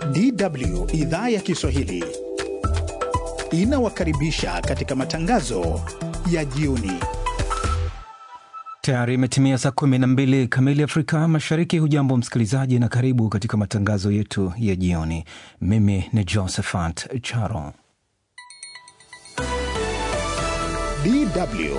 DW idhaa ya Kiswahili inawakaribisha katika matangazo ya jioni. Tayari imetimia saa 12 kamili Afrika Mashariki. Hujambo msikilizaji na karibu katika matangazo yetu ya jioni. Mimi ni Josephat Charo. DW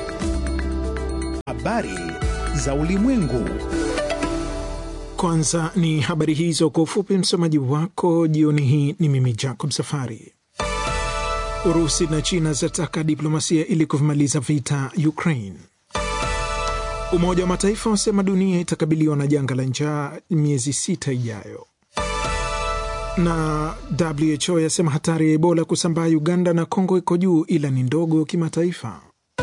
habari za ulimwengu. Kwanza ni habari hizo kwa ufupi. Msomaji wako jioni hii ni mimi Jacob Safari. Urusi na China zataka diplomasia ili kumaliza vita Ukraine. Umoja wa Mataifa wasema dunia itakabiliwa na janga la njaa miezi 6 ijayo. Na WHO yasema hatari ya Ebola kusambaa Uganda na Kongo iko juu ila ni ndogo kimataifa.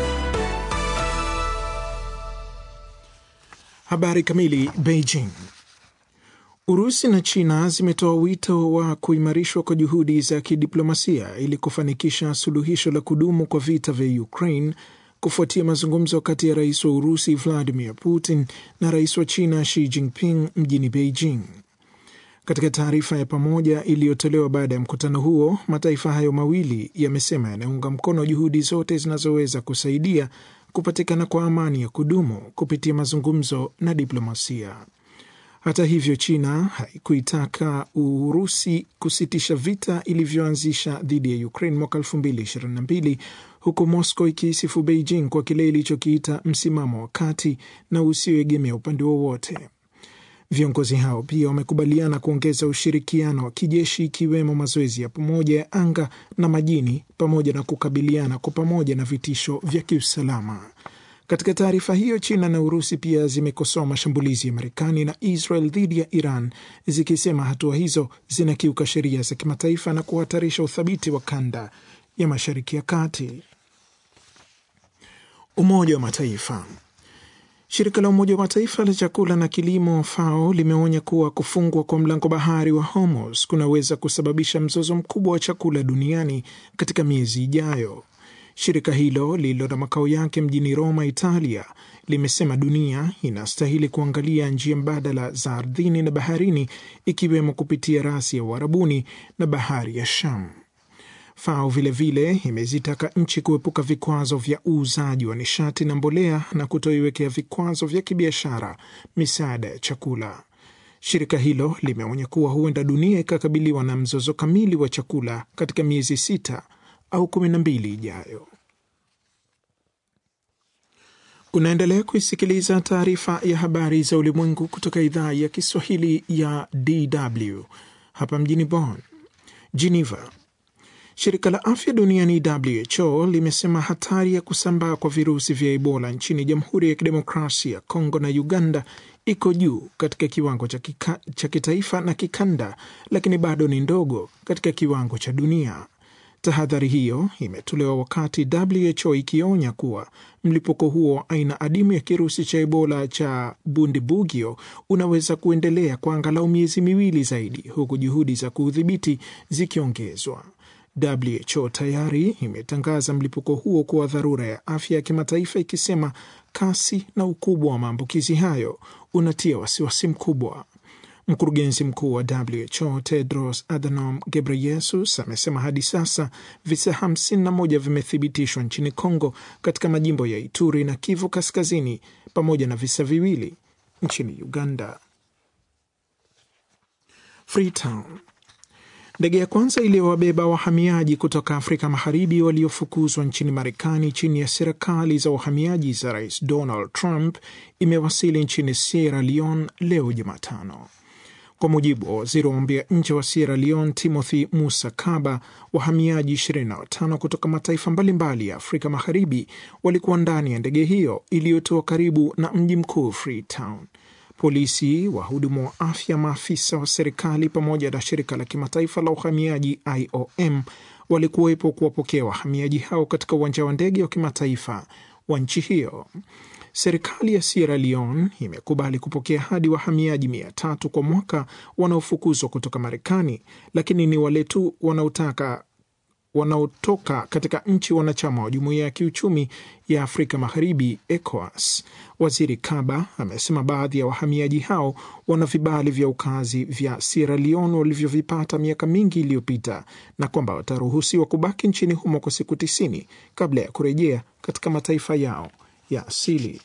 Habari kamili. Beijing. Urusi na China zimetoa wito wa kuimarishwa kwa juhudi za kidiplomasia ili kufanikisha suluhisho la kudumu kwa vita vya Ukraine kufuatia mazungumzo kati ya rais wa Urusi Vladimir Putin na rais wa China Xi Jinping mjini Beijing. Katika taarifa ya pamoja iliyotolewa baada ya mkutano huo, mataifa hayo mawili yamesema yanaunga mkono juhudi zote zinazoweza kusaidia kupatikana kwa amani ya kudumu kupitia mazungumzo na diplomasia. Hata hivyo, China haikuitaka Urusi kusitisha vita ilivyoanzisha dhidi ya Ukraine mwaka 2022, huku Moscow ikiisifu Beijing kwa kile ilichokiita msimamo wa kati na usioegemea upande wowote. Viongozi hao pia wamekubaliana kuongeza ushirikiano wa kijeshi, ikiwemo mazoezi ya pamoja ya anga na majini, pamoja na kukabiliana kwa pamoja na vitisho vya kiusalama. Katika taarifa hiyo, China na Urusi pia zimekosoa mashambulizi ya Marekani na Israel dhidi ya Iran, zikisema hatua hizo zinakiuka sheria za kimataifa na kuhatarisha uthabiti wa kanda ya Mashariki ya Kati. Umoja wa Mataifa. Shirika la Umoja wa Mataifa la chakula na kilimo FAO limeonya kuwa kufungwa kwa mlango bahari wa Hormuz kunaweza kusababisha mzozo mkubwa wa chakula duniani katika miezi ijayo. Shirika hilo lililo na makao yake mjini Roma, Italia, limesema dunia inastahili kuangalia njia mbadala za ardhini na baharini, ikiwemo kupitia rasi ya Uarabuni na bahari ya Sham. FAO vilevile imezitaka nchi kuepuka vikwazo vya uuzaji wa nishati na mbolea na kutoiwekea vikwazo vya kibiashara misaada ya chakula. Shirika hilo limeonya kuwa huenda dunia ikakabiliwa na mzozo kamili wa chakula katika miezi 6 au 12 ijayo. Unaendelea kuisikiliza taarifa ya habari za ulimwengu kutoka idhaa ya Kiswahili ya DW hapa mjini Bonn. Geneva. Shirika la Afya Duniani WHO limesema hatari ya kusambaa kwa virusi vya Ebola nchini Jamhuri ya Kidemokrasia ya Kongo na Uganda iko juu katika kiwango cha kitaifa na kikanda, lakini bado ni ndogo katika kiwango cha dunia. Tahadhari hiyo imetolewa wakati WHO ikionya kuwa mlipuko huo aina adimu ya kirusi cha Ebola cha Bundibugyo unaweza kuendelea kwa angalau miezi 2 zaidi, huku juhudi za kuudhibiti zikiongezwa. WHO tayari imetangaza mlipuko huo kuwa dharura ya afya ya kimataifa, ikisema kasi na ukubwa wa maambukizi hayo unatia wasiwasi mkubwa. Mkurugenzi mkuu wa WHO Tedros Adhanom Ghebreyesus amesema hadi sasa visa 51 vimethibitishwa nchini Kongo katika majimbo ya Ituri na Kivu Kaskazini, pamoja na visa 2 nchini Uganda. Freetown. Ndege ya kwanza iliyowabeba wahamiaji kutoka Afrika Magharibi waliofukuzwa nchini Marekani chini ya serikali za uhamiaji za Rais Donald Trump imewasili nchini Sierra Leone leo Jumatano. Kwa mujibu wa waziri wa mambo ya nje wa Sierra Leone Timothy Musa Kaba, wahamiaji 25 kutoka mataifa mbalimbali ya Afrika Magharibi walikuwa ndani ya ndege hiyo iliyotua karibu na mji mkuu Freetown. Polisi, wahudumu wa afya, maafisa wa serikali pamoja na shirika la kimataifa la uhamiaji IOM walikuwepo kuwapokea wahamiaji hao katika uwanja wa ndege wa kimataifa wa nchi hiyo. Serikali ya Sierra Leone imekubali kupokea hadi wahamiaji 300 kwa mwaka wanaofukuzwa kutoka Marekani, lakini ni wale tu wanaotaka wanaotoka katika nchi wanachama wa Jumuiya ya Kiuchumi ya Afrika Magharibi ECOWAS. Waziri Kaba amesema baadhi ya wahamiaji hao wana vibali vya ukazi vya Sierra Leone walivyovipata miaka mingi iliyopita na kwamba wataruhusiwa kubaki nchini humo kwa siku 90 kabla ya kurejea katika mataifa yao ya asili.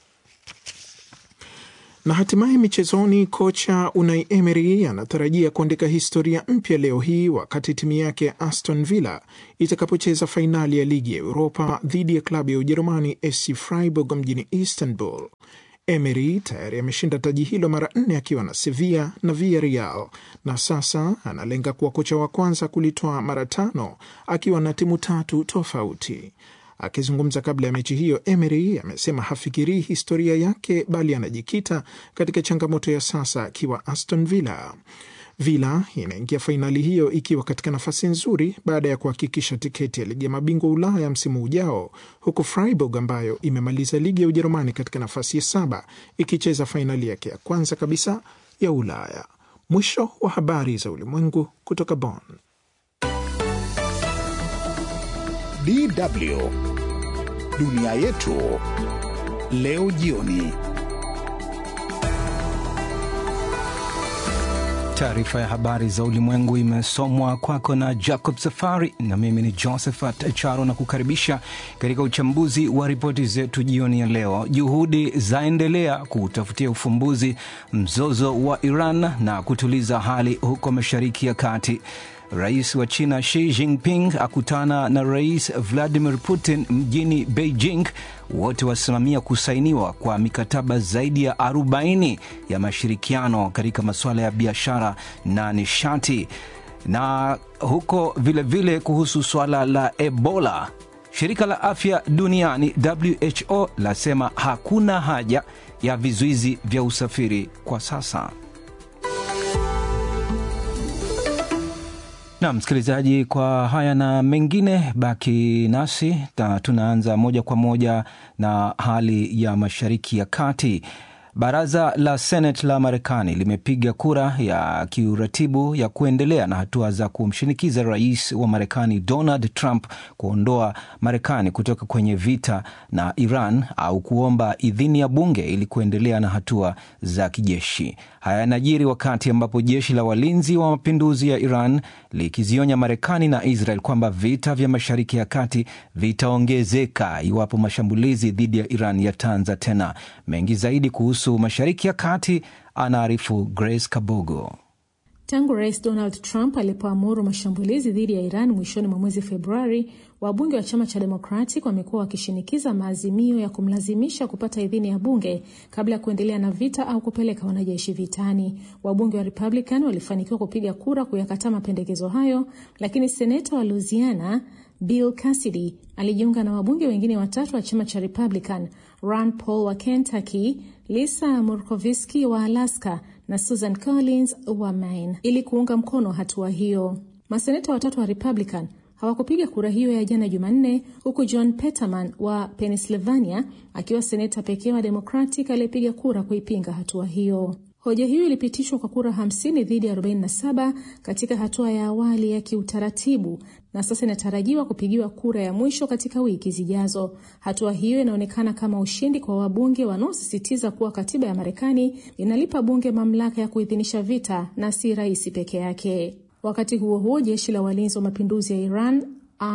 Na hatimaye michezoni, kocha Unai Emery anatarajia kuandika historia mpya leo hii wakati timu yake Aston Villa itakapocheza fainali ya ligi ya Europa dhidi ya klabu ya Ujerumani SC Freiburg mjini Istanbul. Emery tayari ameshinda taji hilo mara 4 akiwa na Sevilla na Villarreal, na sasa analenga kuwa kocha wa kwanza kulitoa mara 5 akiwa na timu 3 tofauti. Akizungumza kabla ya mechi hiyo, Emery amesema hafikirii historia yake bali anajikita katika changamoto ya sasa akiwa Aston Villa. Villa inaingia fainali hiyo ikiwa katika nafasi nzuri baada ya kuhakikisha tiketi ya ligi ya mabingwa Ulaya msimu ujao, huku Freiburg ambayo imemaliza ligi ya Ujerumani katika nafasi ya 7 ikicheza fainali yake ya kwanza kabisa ya Ulaya. Mwisho wa habari za ulimwengu kutoka Bonn. DW Dunia Yetu leo jioni. Taarifa ya habari za ulimwengu imesomwa kwako na Jacob Safari, na mimi ni Josephat Charo, na kukaribisha katika uchambuzi wa ripoti zetu jioni ya leo. Juhudi zaendelea kutafutia ufumbuzi mzozo wa Iran na kutuliza hali huko Mashariki ya Kati. Rais wa China Xi Jinping akutana na Rais Vladimir Putin mjini Beijing, wote wasimamia kusainiwa kwa mikataba zaidi ya 40 ya mashirikiano katika masuala ya biashara na nishati. Na huko vile vile kuhusu swala la Ebola, Shirika la Afya Duniani WHO lasema hakuna haja ya vizuizi vya usafiri kwa sasa. Na msikilizaji, kwa haya na mengine baki nasi. Tunaanza moja kwa moja na hali ya Mashariki ya Kati. Baraza la Senate la Marekani limepiga kura ya kiuratibu ya kuendelea na hatua za kumshinikiza rais wa Marekani Donald Trump kuondoa Marekani kutoka kwenye vita na Iran au kuomba idhini ya bunge ili kuendelea na hatua za kijeshi. Haya yanajiri wakati ambapo jeshi la walinzi wa mapinduzi ya Iran likizionya Marekani na Israel kwamba vita vya Mashariki ya Kati vitaongezeka iwapo mashambulizi dhidi ya Iran yataanza tena. Mengi zaidi kuhusu Mashariki ya Kati anaarifu Grace Kabogo. Tangu Rais Donald Trump alipoamuru mashambulizi dhidi ya Iran mwishoni mwa mwezi Februari, wabunge wa chama cha Democratic wamekuwa wakishinikiza maazimio ya kumlazimisha kupata idhini ya bunge kabla ya kuendelea na vita au kupeleka wanajeshi vitani. Wabunge wa Republican walifanikiwa kupiga kura kuyakataa mapendekezo hayo, lakini seneta wa Louisiana Bill Cassidy alijiunga na wabunge wengine 3 wa chama cha Republican, Rand Paul wa Kentucky, Lisa Murkowski wa Alaska na Susan Collins wa Maine ili kuunga mkono hatua hiyo. Maseneta 3 wa Republican hawakupiga kura hiyo ya jana Jumanne, huku John Peterman wa Pennsylvania akiwa seneta pekee wa Democratic aliyepiga kura kuipinga hatua hiyo. Hoja hiyo ilipitishwa kwa kura 50 dhidi ya 47 katika hatua ya awali ya kiutaratibu, na sasa inatarajiwa kupigiwa kura ya mwisho katika wiki zijazo. Hatua hiyo inaonekana kama ushindi kwa wabunge wanaosisitiza kuwa katiba ya Marekani inalipa bunge mamlaka ya kuidhinisha vita na si rais peke yake. Wakati huo huo, jeshi la walinzi wa mapinduzi ya Iran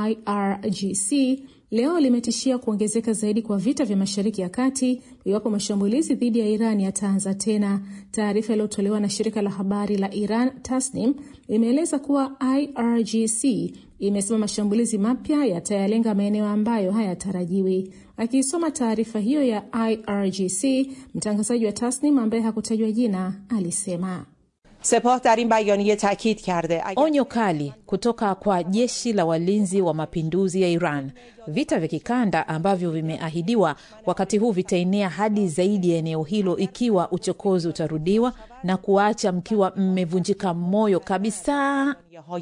IRGC leo limetishia kuongezeka zaidi kwa vita vya Mashariki ya Kati iwapo mashambulizi dhidi ya Iran yataanza tena. Taarifa iliyotolewa na shirika la habari la Iran Tasnim imeeleza kuwa IRGC imesema mashambulizi mapya yatayalenga maeneo ambayo hayatarajiwi. Akisoma taarifa hiyo ya IRGC, mtangazaji wa Tasnim ambaye hakutajwa jina alisema Sepah dar in bayaniye taakid karde. Onyo kali kutoka kwa jeshi la walinzi wa mapinduzi ya Iran. Vita vya kikanda ambavyo vimeahidiwa wakati huu vitaenea hadi zaidi ya eneo hilo ikiwa uchokozi utarudiwa na kuacha mkiwa mmevunjika moyo kabisa.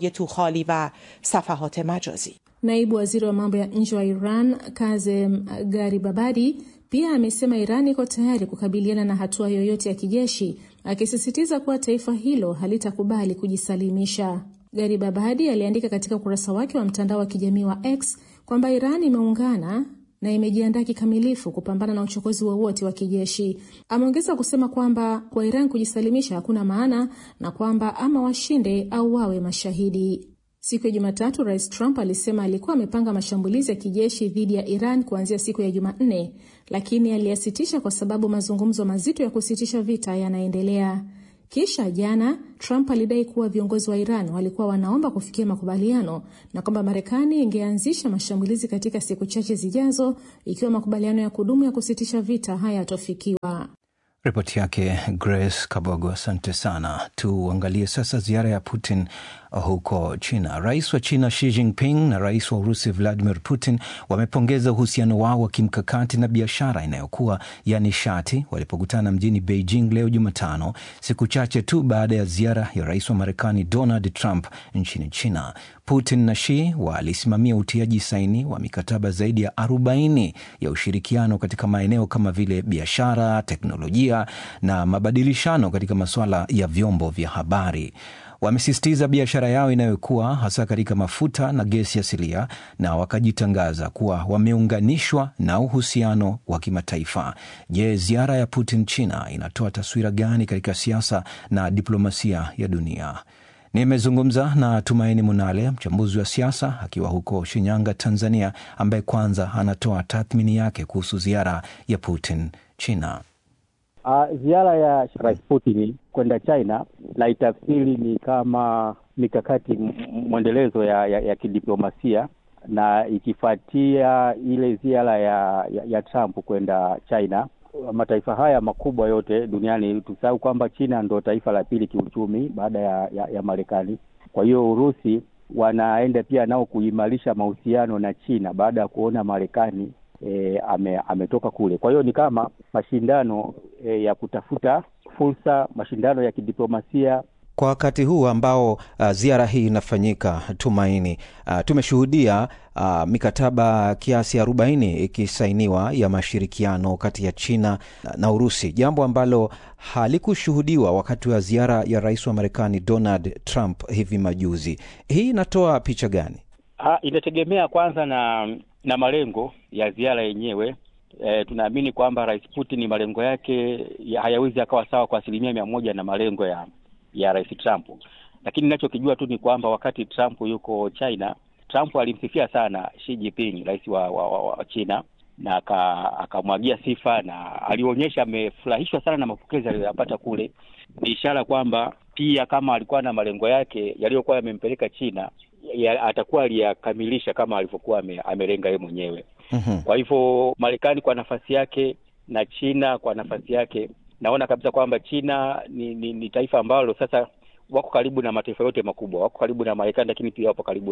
Naibu waziri wa mambo ya nje wa Iran Kazem Garibabadi pia amesema Iran iko tayari kukabiliana na hatua yoyote ya kijeshi, akisisitiza kuwa taifa hilo halitakubali kujisalimisha. Garibabadi aliandika katika ukurasa wake wa mtandao wa kijamii wa X kwamba Iran imeungana na imejiandaa kikamilifu kupambana na uchokozi wowote wa kijeshi. Ameongeza kusema kwamba kwa Iran kujisalimisha hakuna maana na kwamba ama washinde au wawe mashahidi. Siku ya Jumatatu, Rais Trump alisema alikuwa amepanga mashambulizi ya kijeshi dhidi ya Iran kuanzia siku ya Jumanne, lakini aliyasitisha kwa sababu mazungumzo mazito ya kusitisha vita yanaendelea. Kisha jana, Trump alidai kuwa viongozi wa Iran walikuwa wanaomba kufikia makubaliano na kwamba Marekani ingeanzisha mashambulizi katika siku chache zijazo ikiwa makubaliano ya kudumu ya kusitisha vita hayatofikiwa. Ripoti yake Grace Kabogo, asante sana. Tuangalie sasa ziara ya Putin huko China. Rais wa China Xi Jinping na rais wa Urusi Vladimir Putin wamepongeza uhusiano wao wa kimkakati na biashara inayokuwa ya nishati walipokutana mjini Beijing leo Jumatano, siku chache tu baada ya ziara ya rais wa Marekani Donald Trump nchini China. Putin na Xi walisimamia utiaji saini wa mikataba zaidi ya 40 ya ushirikiano katika maeneo kama vile biashara, teknolojia na mabadilishano katika masuala ya vyombo vya habari. Wamesisitiza biashara yao inayokuwa hasa katika mafuta na gesi asilia na wakajitangaza kuwa wameunganishwa na uhusiano wa kimataifa. Je, ziara ya Putin China inatoa taswira gani katika siasa na diplomasia ya dunia? Nimezungumza na Tumaini Munale, mchambuzi wa siasa akiwa huko Shinyanga, Tanzania, ambaye kwanza anatoa tathmini yake kuhusu ziara ya Putin China. Ziara ya Rais Putin kwenda China na itafsiri ni kama mikakati mwendelezo ya kidiplomasia, na ikifuatia ile ziara ya Trump kwenda China. Mataifa haya makubwa yote duniani, tusahau kwamba China ndio taifa la pili kiuchumi baada ya Marekani. Kwa hiyo Urusi wanaenda pia nao kuimarisha mahusiano na China baada ya kuona Marekani ametoka kule. Kwa hiyo ni kama mashindano ya kutafuta fursa, mashindano ya kidiplomasia. Kwa wakati huu ambao ziara hii inafanyika, Tumaini, tumeshuhudia mikataba kiasi 40 ikisainiwa ya mashirikiano kati ya China na Urusi, jambo ambalo halikushuhudiwa wakati wa ziara ya rais wa Marekani Donald Trump hivi majuzi. Hii inatoa picha gani? Inategemea kwanza na malengo ya ziara yenyewe. Tunaamini kwamba Rais Putin malengo yake hayawezi akawa sawa kwa 100% na malengo ya Rais Trump. Lakini ninachokijua tu ni kwamba wakati Trump yuko China, Trump alimsifia sana Xi Jinping, rais wa China, na akamwagia sifa na alionyesha amefurahishwa sana na mapokezi aliyopata kule. Ni ishara kwamba pia kama alikuwa na malengo yake yaliyokuwa yamempeleka China, atakuwa aliyakamilisha kama alivyokuwa amelenga yeye mwenyewe. Kwa hivyo Marekani kwa nafasi yake na China kwa nafasi yake, naona kabisa kwamba China ni taifa ambalo sasa wako karibu na mataifa yote makubwa, wako karibu na Marekani, lakini pia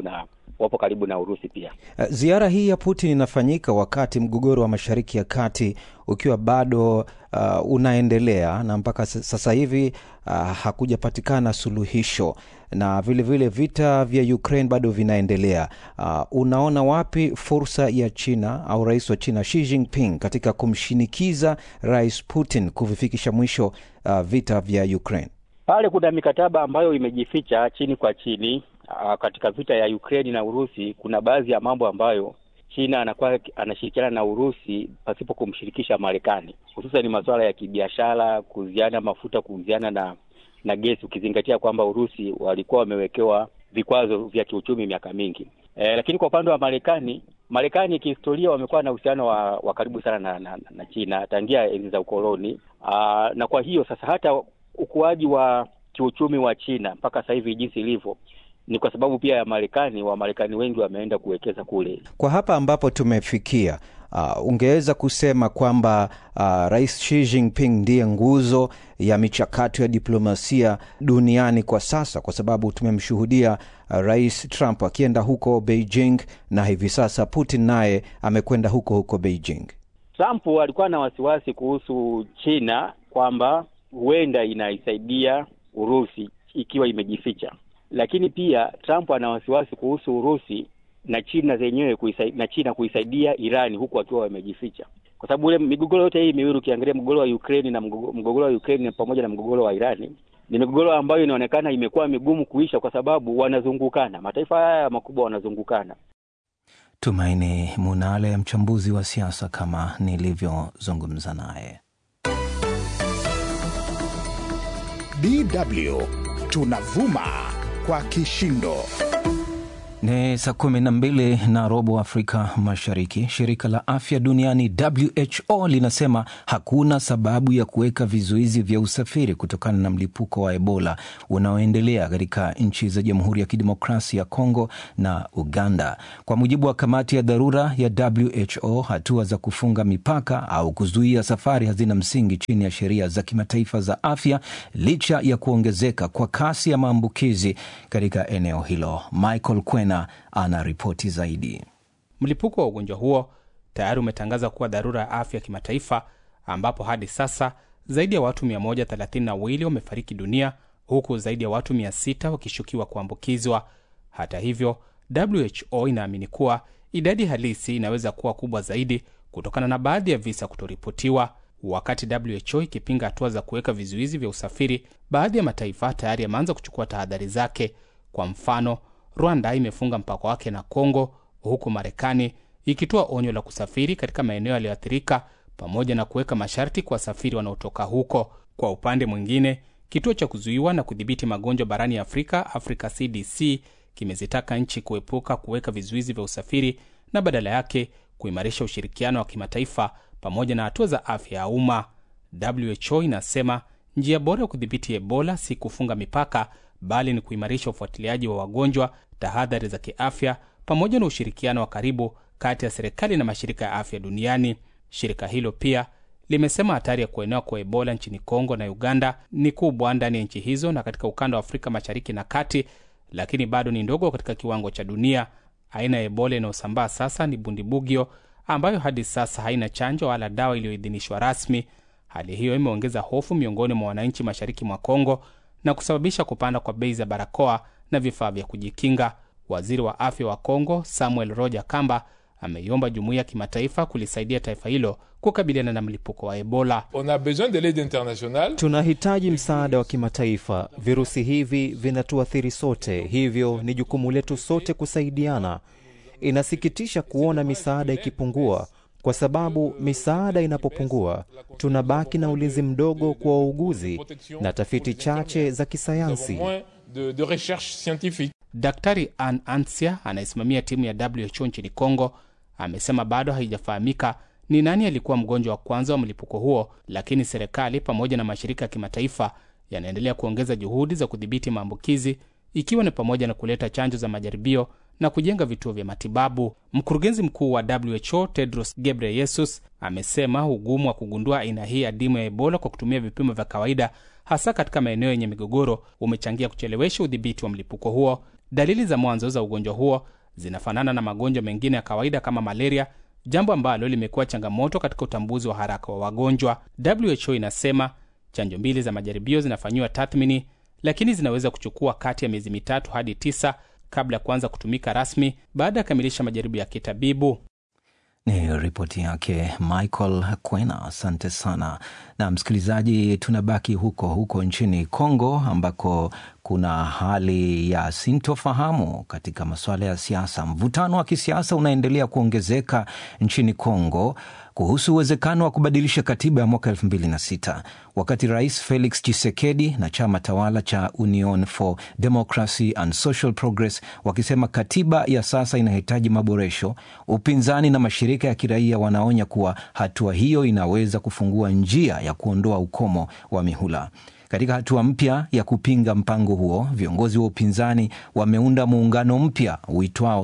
wapo karibu na Urusi pia. Ziara hii ya Putin inafanyika wakati mgogoro wa Mashariki ya Kati ukiwa bado unaendelea, na mpaka sasa hivi hakujapatikana suluhisho, na vile vita vya Ukraine bado vinaendelea. Unaona wapi fursa ya China au rais wa China Xi Jinping katika kumshinikiza Rais Putin kuvifikisha mwisho vita vya Ukraine? Pale kuna mikataba ambayo imejificha chini kwa chini. Katika vita ya Ukraine na Urusi kuna baadhi ya mambo ambayo China anakuwa anashirikiana na Urusi pasipo kumshirikisha Marekani, hususan ni masuala ya kibiashara, kuuziana mafuta, kuuziana na gesi, ukizingatia kwamba Urusi walikuwa wamewekewa vikwazo vya kiuchumi miaka mingi. Lakini kwa upande wa Marekani kihistoria wamekuwa na uhusiano wa karibu sana na China tangia enzi za ukoloni. Na kwa hiyo sasa hata ukuaji wa kiuchumi wa China mpaka sasa hivi jinsi ilivyo ni kwa sababu pia ya Marekani. Wamarekani wengi wameenda kuwekeza kule. Kwa hapa ambapo tumefikia, ungeweza kusema kwamba Rais Xi Jinping ndiye nguzo ya michakato ya diplomasia duniani kwa sasa, kwa sababu tumemshuhudia Rais Trump akienda huko Beijing na hivi sasa Putin naye amekwenda huko Beijing. Trump alikuwa na wasiwasi kuhusu China kwamba huenda inaisaidia Urusi ikiwa imejificha. Lakini pia Trump ana wasiwasi kuhusu Urusi na China zenyewe kuisaidia Irani huku akiwa wamejificha. Kwa sababu ile migogoro yote hii miwili, ukiangalia mgogoro wa Ukraine na mgogoro wa Ukraine pamoja na mgogoro wa Irani, ni migogoro ambayo inaonekana imekuwa migumu kuisha kwa sababu wanazungukana, mataifa haya makubwa wanazungukana. Tumaini Munale, mchambuzi wa siasa kama nilivyozungumza naye. DW tunavuma kwa kishindo. Ni saa 12:15 Afrika Mashariki. Shirika la Afya Duniani WHO linasema hakuna sababu ya kuweka vizuizi vya usafiri kutokana na mlipuko wa Ebola unaoendelea katika nchi za Jamhuri ya Kidemokrasia ya Kongo na Uganda. Kwa mujibu wa kamati ya dharura ya WHO, hatua za kufunga mipaka au kuzuia safari hazina msingi chini ya sheria za kimataifa za afya, licha ya kuongezeka kwa kasi ya maambukizi katika eneo hilo. Michael Kwena ana ripoti zaidi. Mlipuko wa ugonjwa huo tayari umetangaza kuwa dharura ya afya kimataifa, ambapo hadi sasa zaidi ya watu 132 wamefariki dunia, huku zaidi ya watu 600 wakishukiwa kuambukizwa. Hata hivyo, WHO inaamini kuwa idadi halisi inaweza kuwa kubwa zaidi kutokana na baadhi ya visa kutoripotiwa. Wakati WHO ikipinga hatua za kuweka vizuizi vya usafiri, baadhi ya mataifa tayari yameanza kuchukua tahadhari zake. Kwa mfano, Rwanda imefunga mpaka wake na Kongo, huku Marekani ikitoa onyo la kusafiri katika maeneo yaliyoathirika pamoja na kuweka masharti kwa wasafiri wanaotoka huko. Kwa upande mwingine, kituo cha kuzuiwa na kudhibiti magonjwa barani Afrika, Africa CDC, kimezitaka nchi kuepuka kuweka vizuizi vya usafiri na badala yake kuimarisha ushirikiano wa kimataifa pamoja na hatua za afya ya umma. WHO inasema njia bora ya kudhibiti Ebola si kufunga mipaka, bali ni kuimarisha ufuatiliaji wa wagonjwa, tahadhari za kiafya pamoja na ushirikiano wa karibu kati ya serikali na mashirika ya afya duniani. Shirika hilo pia limesema hatari ya kuenea kwa Ebola nchini Kongo na Uganda ni kubwa ndani ya nchi hizo na katika ukanda wa Afrika Mashariki na Kati, lakini bado ni ndogo katika kiwango cha dunia. Aina ya Ebola inayosambaa sasa ni Bundibugyo, ambayo hadi sasa haina chanjo wala dawa iliyoidhinishwa rasmi. Hali hiyo imeongeza hofu miongoni mwa wananchi mashariki mwa Kongo na kusababisha kupanda kwa bei za barakoa na vifaa vya kujikinga. Waziri wa afya wa Kongo, Samuel Roger Kamba, ameiomba jumuiya ya kimataifa kulisaidia taifa hilo kukabiliana na mlipuko wa Ebola. Tunahitaji msaada wa kimataifa. Virusi hivi vinatuathiri sote, hivyo ni jukumu letu sote kusaidiana. Inasikitisha kuona misaada ikipungua, kwa sababu misaada inapopungua, tunabaki na ulinzi mdogo kwa wauguzi na tafiti chache za kisayansi. Daktari Ann Ansia, anayesimamia timu ya WHO nchini Kongo, amesema bado haijafahamika ni nani alikuwa mgonjwa wa kwanza wa mlipuko huo, lakini serikali pamoja na mashirika ya kimataifa yanaendelea kuongeza juhudi za kudhibiti maambukizi, ikiwa ni pamoja na kuleta chanjo za majaribio na kujenga vituo vya matibabu. Mkurugenzi mkuu wa WHO Tedros Ghebreyesus amesema ugumu wa kugundua aina hii adimu ya Ebola kwa kutumia vipimo vya kawaida, hasa katika maeneo yenye migogoro, umechangia kuchelewesha udhibiti wa mlipuko huo. Dalili za mwanzo za ugonjwa huo zinafanana na magonjwa mengine ya kawaida kama malaria, jambo ambalo limekuwa changamoto katika utambuzi wa haraka wa wagonjwa. WHO inasema chanjo 2 za majaribio zinafanywa tathmini, lakini zinaweza kuchukua kati ya miezi 3 hadi 9 kabla ya kuanza kutumika rasmi baada ya kukamilisha majaribu ya kitabibu. Ni ripoti yake Michael Kwena, asante sana. Na msikilizaji, tunabaki huko nchini Kongo ambako kuna hali ya sintofahamu katika masuala ya siasa. Mvutano wa kisiasa unaendelea kuongezeka nchini Kongo kuhusu uwezekano wa kubadilisha katiba ya mwaka 2006, wakati Rais Felix Tshisekedi na chama tawala cha Union for Democracy and Social Progress wakisema katiba ya sasa inahitaji maboresho. Upinzani na mashirika ya kiraia wanaonya kuwa hatua hiyo inaweza kufungua njia ya kuondoa ukomo wa mihula. Katika hatua mpya ya kupinga mpango huo, viongozi wa upinzani wameunda muungano mpya uitwao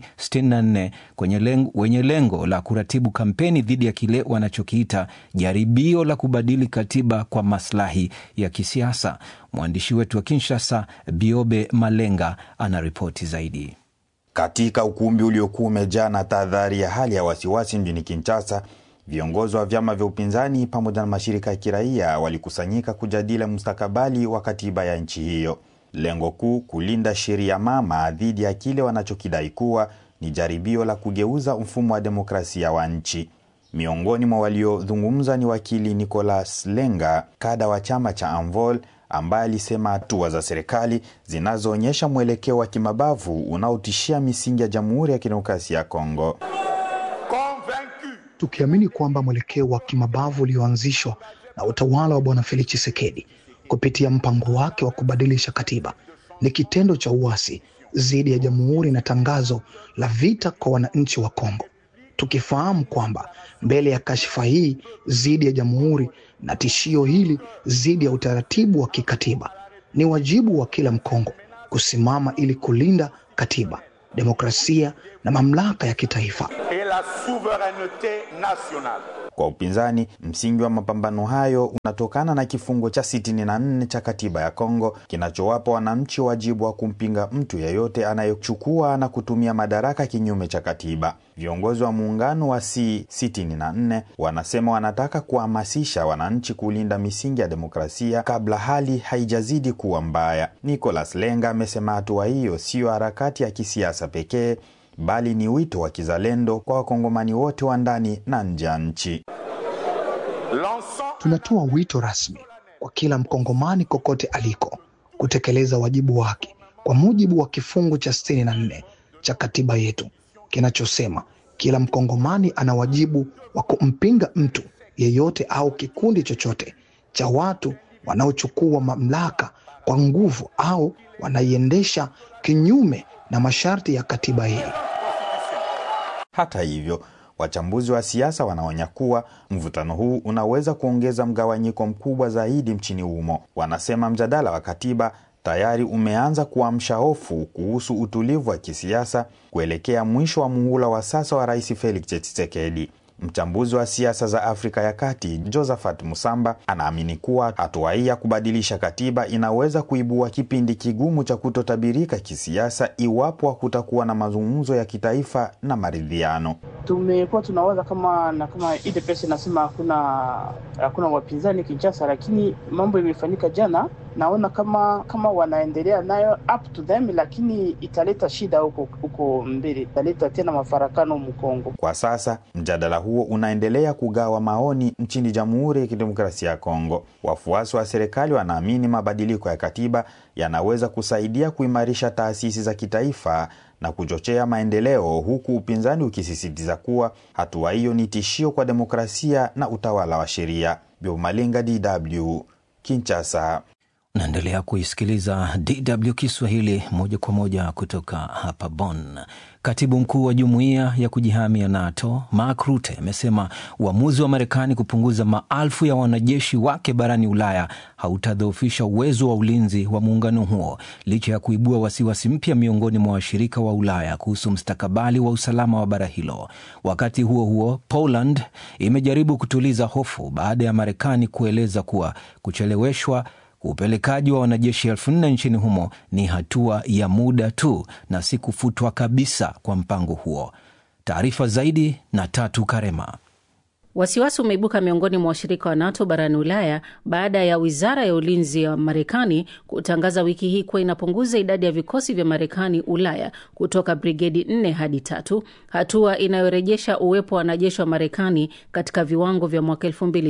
C64 wenye lengo la kuratibu kampeni dhidi ya kile wanachokiita jaribio la kubadili katiba kwa maslahi ya kisiasa. Mwandishi wetu wa Kinshasa, Biobe Malenga, anaripoti zaidi. Katika ukumbi uliokuwa umejaa na tahadhari ya hali ya wasiwasi mjini Kinshasa, viongozi wa vyama vya upinzani pamoja na mashirika ya kiraia walikusanyika kujadili mustakabali wa katiba ya nchi hiyo. Lengo kuu, kulinda sheria mama dhidi ya kile wanachokidai kuwa ni jaribio la kugeuza mfumo wa demokrasia wa nchi. Miongoni mwa waliozungumza ni wakili Nicolas Lenga, kada wa chama cha Anvol, ambaye alisema hatua za serikali zinazoonyesha mwelekeo wa kimabavu unaotishia misingi ya Jamhuri ya Kidemokrasia ya Kongo. Tukiamini kwamba mwelekeo wa kimabavu ulioanzishwa na utawala wa Bwana Felix Tshisekedi kupitia mpango wake wa kubadilisha katiba ni kitendo cha uasi dhidi ya jamhuri na tangazo la vita kwa wananchi wa Kongo. Tukifahamu kwamba mbele ya kashfa hii dhidi ya jamhuri na tishio hili dhidi ya utaratibu wa kikatiba, ni wajibu wa kila Mkongo kusimama ili kulinda katiba, demokrasia na mamlaka ya kitaifa. Kwa upinzani, msingi wa mapambano hayo unatokana na kifungo cha 64 cha katiba ya Kongo kinachowapa wananchi wajibu wa kumpinga mtu yeyote anayechukua na kutumia madaraka kinyume cha katiba. Viongozi wa muungano wa C64 wanasema wanataka kuhamasisha wananchi kulinda misingi ya demokrasia kabla hali haijazidi kuwa mbaya. Nicolas Lenga amesema hatua hiyo sio harakati ya kisiasa pekee, bali ni wito wa kizalendo kwa wakongomani wote wa ndani na nje ya nchi. Tunatoa wito rasmi kwa kila mkongomani kokote aliko kutekeleza wajibu wake kwa mujibu wa kifungu cha 64 cha katiba yetu kinachosema kila mkongomani ana wajibu wa kumpinga mtu yeyote au kikundi chochote cha watu wanaochukua mamlaka kwa nguvu au wanaiendesha kinyume na masharti ya katiba hii. Hata hivyo, wachambuzi wa siasa wanaonya kuwa mvutano huu unaweza kuongeza mgawanyiko mkubwa zaidi nchini humo. Wanasema mjadala wa katiba tayari umeanza kuamsha hofu kuhusu utulivu wa kisiasa kuelekea mwisho wa muhula wa sasa wa Rais Felix Tshisekedi. Mchambuzi wa siasa za Afrika ya Kati, Josephat Musamba, anaamini kuwa hatua hii ya kubadilisha katiba inaweza kuibua kipindi kigumu cha kutotabirika kisiasa iwapo hakutakuwa na mazungumzo ya kitaifa na maridhiano. Tumekuwa tunawaza kama ile pesa inasema hakuna wapinzani Kinshasa, lakini mambo imefanyika jana. Naona kama wanaendelea nayo up to them, lakini italeta shida huko mbele, italeta tena mafarakano Mkongo. Kwa sasa mjadala huo unaendelea kugawa maoni nchini Jamhuri ya Kidemokrasia ya Kongo. Wafuasi wa serikali wanaamini mabadiliko ya katiba yanaweza kusaidia kuimarisha taasisi za kitaifa na kuchochea maendeleo, huku upinzani ukisisitiza kuwa hatua hiyo ni tishio kwa demokrasia na utawala wa sheria. Biomalenga, DW, Kinshasa. Naendelea kuisikiliza DW Kiswahili moja kwa moja kutoka hapa Bonn. Katibu mkuu wa jumuiya ya kujihamia NATO Mark Rutte amesema uamuzi wa Marekani kupunguza maelfu ya wanajeshi wake barani Ulaya hautadhoofisha uwezo wa ulinzi wa muungano huo, licha ya kuibua wasiwasi mpya miongoni mwa washirika wa Ulaya kuhusu mustakabali wa usalama wa bara hilo. Wakati huo huo, Poland imejaribu kutuliza hofu baada ya Marekani kueleza kuwa kucheleweshwa upelekaji wa wanajeshi 4,000 nchini humo ni hatua ya muda tu na si kufutwa kabisa kwa mpango huo. Taarifa zaidi na Tatu Karema. Wasiwasi umeibuka miongoni mwa washirika wa NATO barani Ulaya baada ya wizara ya ulinzi ya Marekani kutangaza wiki hii kuwa inapunguza idadi ya vikosi vya Marekani Ulaya kutoka brigedi 4 hadi 3, hatua inayorejesha uwepo wa wanajeshi wa Marekani katika viwango vya mwaka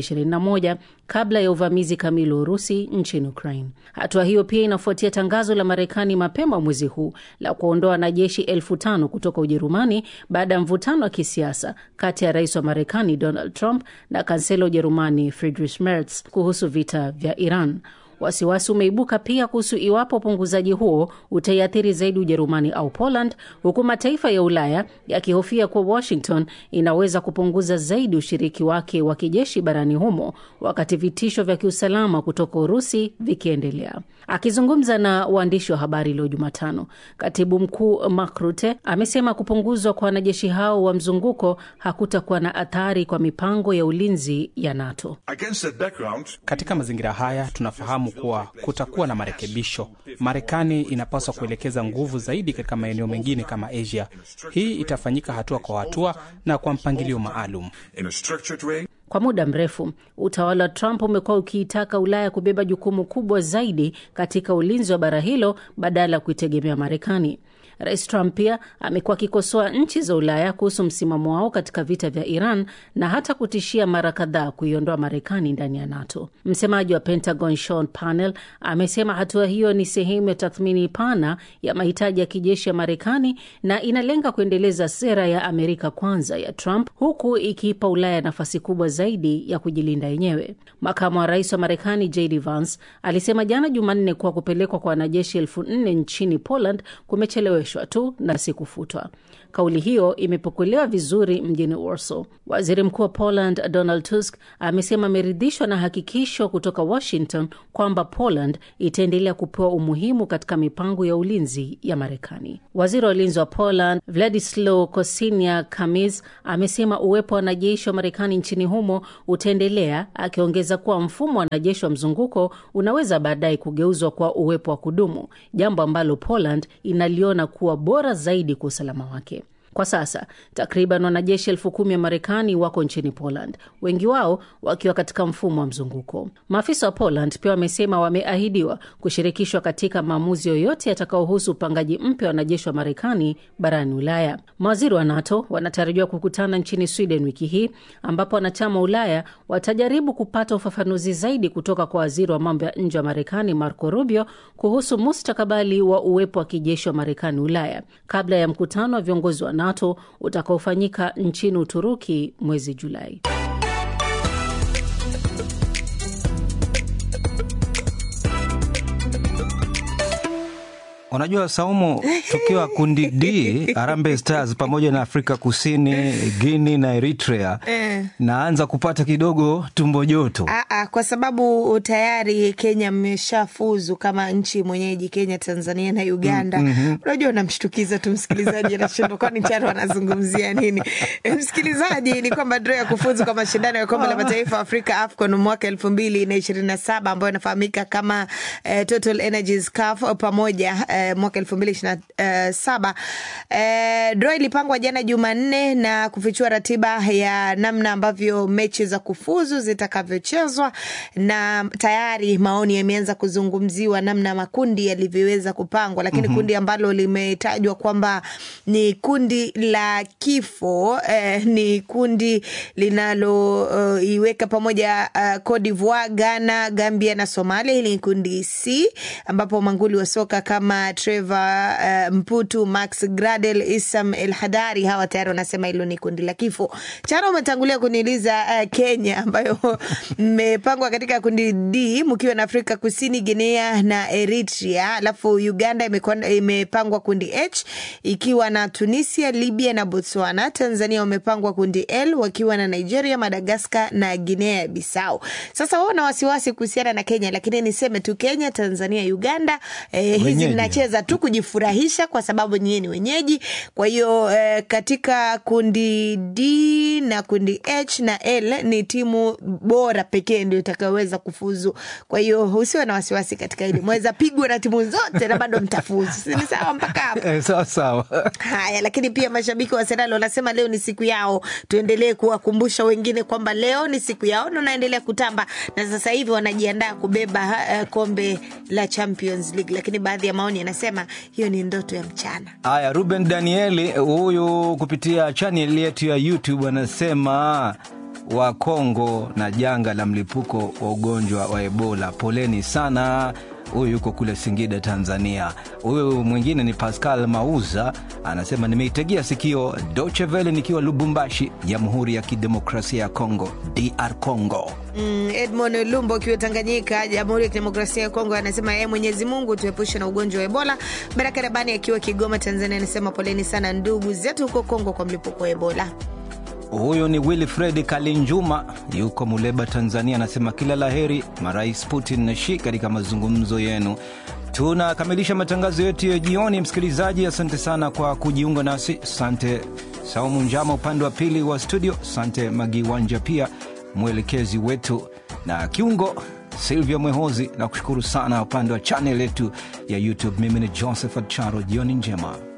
2021 kabla ya uvamizi kamili wa Urusi nchini Ukraine. Hatua hiyo pia inafuatia tangazo la Marekani mapema mwezi huu la kuondoa wanajeshi 5,000 kutoka Ujerumani baada ya mvutano wa kisiasa kati ya rais wa Marekani Donald Trump na kansela Ujerumani Friedrich Merz kuhusu vita vya Iran. Wasiwasi umeibuka pia kuhusu iwapo upunguzaji huo utaiathiri zaidi Ujerumani au Poland, huku mataifa ya Ulaya yakihofia kuwa Washington inaweza kupunguza zaidi ushiriki wake wa kijeshi barani humo wakati vitisho vya kiusalama kutoka Urusi vikiendelea. Akizungumza na waandishi wa habari leo Jumatano, katibu mkuu Mark Rutte amesema kupunguzwa kwa wanajeshi hao wa mzunguko hakutakuwa na athari kwa mipango ya ulinzi ya NATO. Katika mazingira haya tunafahamu kuwa kutakuwa na marekebisho. Marekani inapaswa kuelekeza nguvu zaidi katika maeneo mengine kama Asia. Hii itafanyika hatua kwa hatua na kwa mpangilio maalum. Kwa muda mrefu, utawala wa Trump umekuwa ukiitaka Ulaya kubeba jukumu kubwa zaidi katika ulinzi wa bara hilo badala ya kuitegemea Marekani. Rais Trump pia amekuwa akikosoa nchi za Ulaya kuhusu msimamo wao katika vita vya Iran na hata kutishia mara kadhaa kuiondoa Marekani ndani ya NATO. Msemaji wa Pentagon Sean Parnell amesema hatua hiyo ni sehemu ya tathmini pana ya mahitaji ya kijeshi ya Marekani na inalenga kuendeleza sera ya Amerika kwanza ya Trump, huku ikiipa Ulaya nafasi kubwa zaidi ya kujilinda yenyewe. Makamu wa rais wa Marekani JD Vance alisema jana Jumanne kuwa kupelekwa kwa wanajeshi 4,000 nchini Poland kumecheleweshwa tu na si kufutwa. Kauli hiyo imepokelewa vizuri mjini Warsaw. Waziri Mkuu wa Poland Donald Tusk amesema ameridhishwa na hakikisho kutoka Washington kwamba Poland itaendelea kupewa umuhimu katika mipango ya ulinzi ya Marekani. Waziri wa ulinzi wa Poland Władysław Kosiniak-Kamysz amesema uwepo wa wanajeshi wa Marekani nchini humo utaendelea, akiongeza kuwa mfumo wa wanajeshi wa mzunguko unaweza baadaye kugeuzwa kwa uwepo wa kudumu, jambo ambalo Poland inaliona kuwa bora zaidi kwa usalama wake. Kwa sasa, takriban wanajeshi 10,000 wa Marekani wako nchini Poland, wengi wao wakiwa katika mfumo wa mzunguko. Maafisa wa Poland pia wamesema wameahidiwa kushirikishwa katika maamuzi yoyote yatakayohusu upangaji mpya wa wanajeshi wa Marekani barani Ulaya. Mawaziri wa NATO wanatarajiwa kukutana nchini Sweden wiki hii, ambapo wanachama Ulaya watajaribu kupata ufafanuzi zaidi kutoka kwa waziri wa mambo ya nje wa Marekani Marco Rubio kuhusu mustakabali wa uwepo wa kijeshi wa Marekani Ulaya, kabla ya mkutano wa viongozi wa NATO utakaofanyika nchini Uturuki mwezi Julai. Unajua Saumu, tukiwa kundi D, Harambee Stars pamoja na Afrika Kusini, Guinea na Eritrea, naanza kupata kidogo tumbo joto. Kwa sababu tayari Kenya mmeshafuzu kama nchi mwenyeji, Kenya, Tanzania na Uganda. Unajua unamshtukiza tu msikilizaji anashindwa kwani Charo anazungumzia nini. Msikilizaji, ni kwamba draw ya kufuzu kwa mashindano ya kombe la mataifa Afrika AFCON mwaka 2027 ambayo inafahamika kama Total Energies CAF pamoja mwaka 2027. Draw ilipangwa jana Jumanne na kufichua ratiba ya namna ambavyo mechi za kufuzu zitakavyochezwa, na tayari maoni yameanza kuzungumziwa namna makundi yalivyoweza kupangwa, lakini kundi ambalo limetajwa kwamba ni kundi la kifo ni kundi linalo iweka pamoja Cote d'Ivoire, Ghana, Gambia na Somalia. Hili ni kundi C ambapo manguli wa soka kama Trevor Mputu, Max Gradel, Isam El Hadari, hawa tayari wanasema hilo ni kundi la kifo. Charo umetangulia kuniuliza Kenya ambayo mmepangwa katika kundi D mkiwa na Afrika Kusini, Guinea na Eritrea, alafu Uganda imepangwa kundi H ikiwa na Tunisia, Libya na Botswana. Tanzania wamepangwa kundi L wakiwa na Nigeria, Madagascar na Guinea Bissau. Sasa wao na wasiwasi kuhusiana na Kenya, lakini niseme tu Kenya, Tanzania, Uganda hizi mnacheza tu kujifurahisha kwa sababu nyinyi ni wenyeji. Kwa hiyo katika kundi D na kundi H na L ni timu bora pekee ndio itakayoweza kufuzu. Kwa hiyo usiwe na wasiwasi katika hili. Mweza pigwa na timu zote na bado mtafuzu. Si sawa mpaka hapo? Sawa. Haya, lakini pia mashabiki wa Arsenal wanasema leo ni siku yao. Tuendelee kuwakumbusha wengine kwamba leo ni siku yao na naendelea kutamba, na sasa hivi wanajiandaa kubeba kombe la Champions League, lakini baadhi ya maoni yanasema hiyo ni ndoto ya mchana. Haya, Ruben Danieli huyu kupitia channel yetu ya YouTube anasema wa Kongo na janga la mlipuko wa ugonjwa wa Ebola, poleni sana. Huyu yuko kule Singida, Tanzania. Huyu mwingine ni Pascal Mauza anasema nimeitegea sikio Deutsche Welle nikiwa Lubumbashi, Jamhuri ya Kidemokrasia ya Kongo, DR Congo. Edmond Lumbo kiwa Tanganyika, Jamhuri ya Kidemokrasia ya Kongo, anasema Mwenyezi Mungu tuepushe na ugonjwa wa Ebola. Baraka Rabani akiwa Kigoma, Tanzania, anasema poleni sana ndugu zetu huko Kongo kwa mlipuko wa Ebola. Huyo ni Wilfred Kalinjuma yuko Muleba, Tanzania, anasema kila laheri marais Putin na Xi katika mazungumzo yenu. Tunakamilisha matangazo yetu ya jioni. Msikilizaji, asante sana kwa kujiunga nasi. Asante Saumu Njama upande wa pili wa studio. Asante Magiwanja pia mwelekezi wetu, na kiungo Silvia Mwehozi, na kushukuru sana upande wa channel yetu ya YouTube. Mimi ni Josephat Charo, jioni njema.